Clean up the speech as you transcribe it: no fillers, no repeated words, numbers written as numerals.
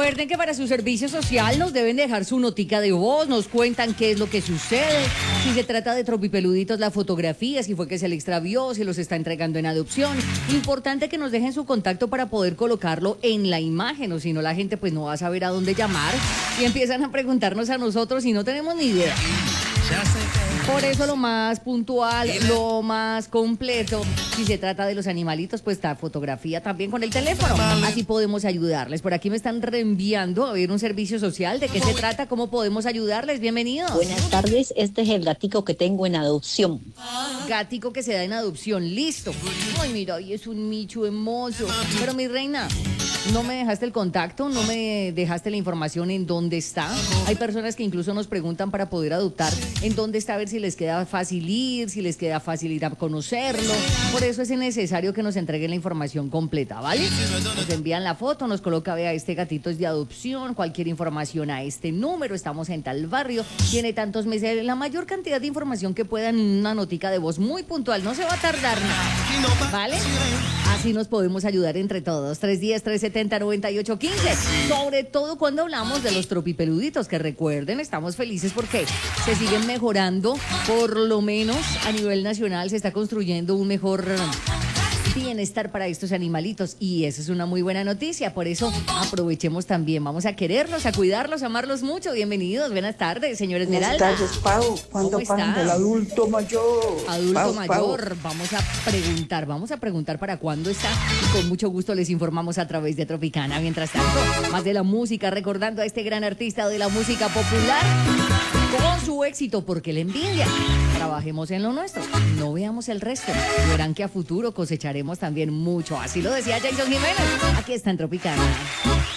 Recuerden que para su servicio social nos deben dejar su notica de voz, nos cuentan qué es lo que sucede, si se trata de tropipeluditos, la fotografía, si fue que se le extravió, si los está entregando en adopción. Importante que nos dejen su contacto para poder colocarlo en la imagen, o si no la gente pues no va a saber a dónde llamar y empiezan a preguntarnos a nosotros y no tenemos ni idea. Por eso lo más puntual, lo más completo, si se trata de los animalitos, pues está fotografía también con el teléfono. Así podemos ayudarles. Por aquí me están reenviando a ver un servicio social. ¿De qué se trata? ¿Cómo podemos ayudarles? Bienvenidos. Buenas tardes, este es el gatico que tengo en adopción. Gatico que se da en adopción, listo. Ay, mira, y es un micho hermoso. Pero mi reina, no me dejaste el contacto, no me dejaste la información en dónde está. Hay personas que incluso nos preguntan para poder adoptar en dónde está, a ver si les queda fácil ir, si les queda fácil ir a conocerlo. Por eso es necesario que nos entreguen la información completa, ¿vale? Nos envían la foto, nos coloca, vea, este gatito es de adopción, cualquier información a este número, estamos en tal barrio, tiene tantos meses, la mayor cantidad de información que puedan en una notica de voz muy puntual, no se va a tardar nada, ¿vale? Así nos podemos ayudar entre todos. 310-370-9815. Sobre todo cuando hablamos de los tropipeluditos, que recuerden, estamos felices porque se siguen mejorando. Por lo menos a nivel nacional se está construyendo un mejor bienestar para estos animalitos y eso es una muy buena noticia. Por eso aprovechemos también. Vamos a quererlos, a cuidarlos, a amarlos mucho. Bienvenidos, buenas tardes, señor Esmeralda. Buenas tardes, Pau. ¿Cuándo pagan del adulto mayor? Adulto mayor, vamos a preguntar para cuándo está y con mucho gusto les informamos a través de Tropicana. Mientras tanto, más de la música, recordando a este gran artista de la música popular con su éxito, porque la envidia. Trabajemos en lo nuestro, no veamos el resto. Verán que a futuro cosecharemos también mucho. Así lo decía Jason Jiménez. Aquí está en Tropicana.